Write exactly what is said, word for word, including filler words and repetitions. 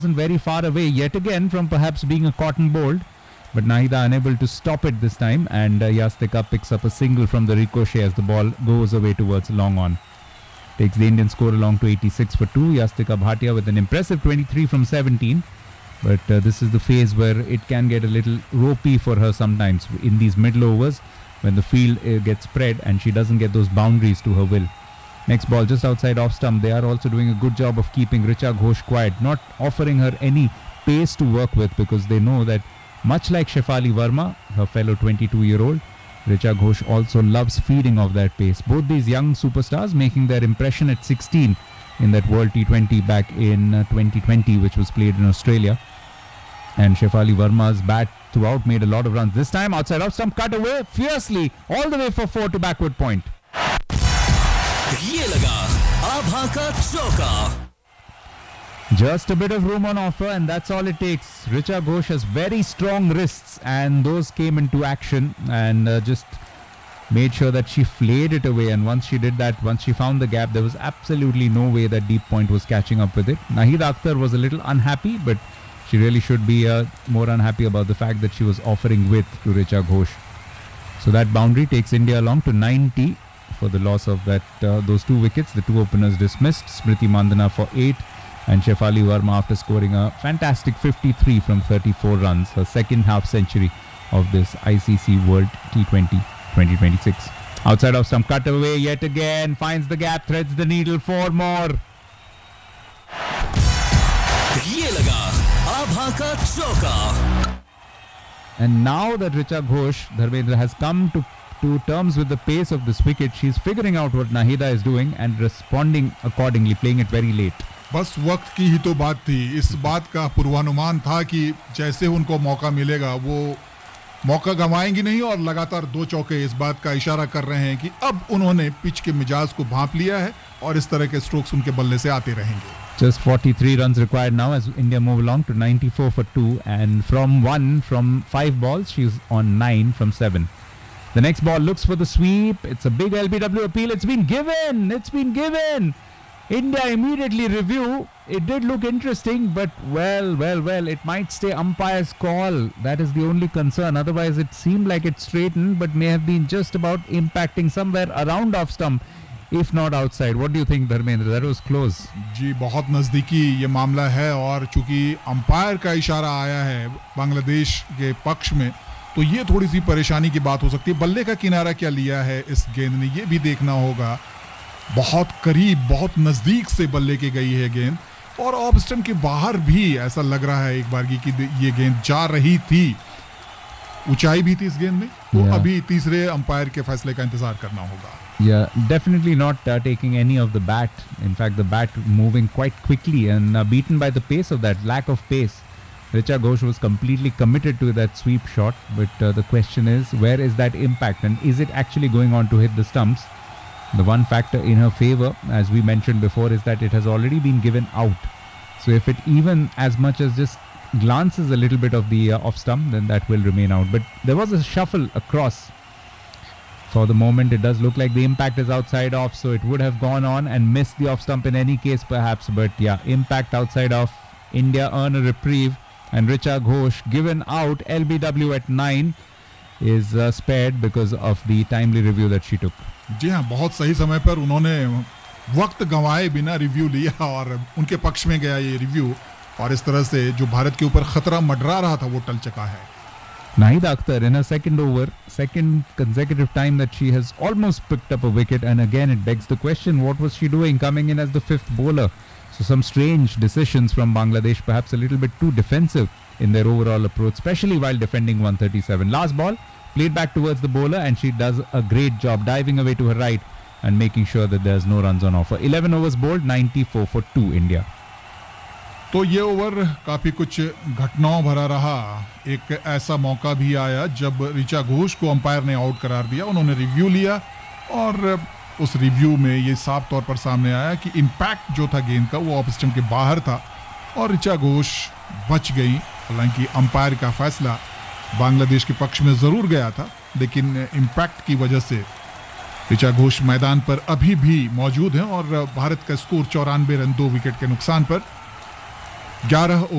very far away yet again from perhaps being a cotton bolt, but Nahida unable to stop it this time, and uh, Yastika picks up a single from the ricochet as the ball goes away towards long on. Takes the Indian score along to eighty-six for two. Yastika Bhatia with an impressive twenty-three from seventeen, but uh, this is the phase where it can get a little ropey for her sometimes in these middle overs when the field uh, gets spread and she doesn't get those boundaries to her will. Next ball just outside off stump. They are also doing a good job of keeping Richa Ghosh quiet, not offering her any pace to work with, because they know that much like Shefali Verma, her fellow twenty-two-year-old, Richa Ghosh also loves feeding off that pace. Both these young superstars making their impression at sixteen in that World T twenty back in uh, twenty twenty, which was played in Australia. And Shefali Verma's bat throughout made a lot of runs. This time outside off stump, cut away fiercely all the way for four to backward point. ये लगा आभा का चौका. Just a bit of room on offer, and that's all it takes. Richa Ghosh has very strong wrists, and those came into action and uh, just made sure that she flayed it away. And once she did that, once she found the gap, there was absolutely no way that deep point was catching up with it. Nahida Akhtar was a little unhappy, but she really should be uh, more unhappy about the fact that she was offering width to Richa Ghosh. So that boundary takes India along to ninety for the loss of that uh, those two wickets. The two openers dismissed. Smriti Mandana for eight. And Shefali Verma after scoring a fantastic fifty-three from thirty-four runs, her second half century of this I C C World T twenty twenty twenty-six. Outside of stump, cut away yet again, finds the gap, threads the needle, four more. ये लगा आभा का चौका. And now that Richa Ghosh, Dharmendra, has come to, to terms with the pace of this wicket, she's figuring out what Nahida is doing and responding accordingly, playing it very late. बस वक्त की ही तो बात थी. इस बात का पूर्वानुमान था कि जैसे उनको मौका मिलेगा वो मौका गंवाएंगी नहीं, और लगातार दो चौके इस बात का इशारा कर रहे हैं कि अब उन्होंने पिच के मिजाज को भांप लिया है और इस तरह के स्ट्रोक्स उनके बल्ले से आते रहेंगे. Just forty-three runs required now as India move along to ninety-four for two, and from one from five balls she's on nine from seven. The next ball looks for the sweep. It's a big L B W appeal. It's been given. It's been given. India immediately review. It did look interesting, but well, well, well, it might stay umpire's call. That is the only concern. Otherwise, it seemed like it straightened, but may have been just about impacting somewhere around off stump, if not outside. What do you think, Dharmendra? That was close. जी बहुत नज़दीकी ये मामला है, और चूंकि umpire का इशारा आया है बांग्लादेश के पक्ष में, तो ये थोड़ी सी परेशानी की बात हो सकती है. बल्ले का किनारा क्या लिया है इस गेंद ने, ये भी देखना होगा. बहुत करीब, बहुत नज़दीक से बल्ले के गई है गेंद, और ऑफ स्टंप के बाहर भी ऐसा लग रहा है एक बार की ये गेंद जा रही थी. ऊंचाई भी थी इस गेंद में, तो yeah. अभी तीसरे अंपायर के फैसले का इंतजार करना होगा. Yeah, definitely not uh, taking any of the bat. In fact, the bat moving quite quickly and uh, beaten by the pace of that, lack of pace. Richa Ghosh was completely committed to that sweep shot, but uh, the question is, where is that impact, and is it actually going on to hit the stumps? The one factor in her favor, as we mentioned before, is that it has already been given out. So if it even as much as just glances a little bit of the uh, off stump, then that will remain out. But there was a shuffle across. For the moment, it does look like the impact is outside off, so it would have gone on and missed the off stump in any case, perhaps. But yeah, impact outside off. India earn a reprieve, and Richa Ghosh given out. L B W at nine is uh, spared because of the timely review that she took. जी हाँ, बहुत सही समय पर उन्होंने वक्त गंवाए बिना review लिया और उनके पक्ष में गया ये रिव्यू, और इस तरह से जो भारत के ऊपर खतरा मंडरा रहा था वो टल चुका है. Nahida Akhtar in her second over, second consecutive time that she has almost picked up a wicket, and again it begs the question, what was she doing coming in as the fifth bowler? So some strange decisions from Bangladesh, perhaps a little bit too defensive in their overall approach, especially while defending one thirty-seven. Last ball played back towards the bowler, and she does a great job diving away to her right and making sure that there's no runs on offer. eleven overs bowled, ninety-four for two India. तो ये over काफ़ी कुछ घटनाओं भरा रहा. एक ऐसा मौका भी आया जब रिचा घोष को अंपायर ने आउट करार दिया. उन्होंने रिव्यू लिया, और उस रिव्यू में ये साफ तौर पर सामने आया कि इम्पैक्ट जो था गेंद का वो ऑफ स्टंप के बाहर था, और रिचा घोष बच गई. हालांकि अंपायर का फैसला बांग्लादेश के पक्ष में ज़रूर गया था, लेकिन इम्पैक्ट की वजह से रिचा घोष मैदान पर अभी भी मौजूद हैं, और भारत का स्कोर चौरानवे रन दो विकेट के नुकसान पर. ग्यारह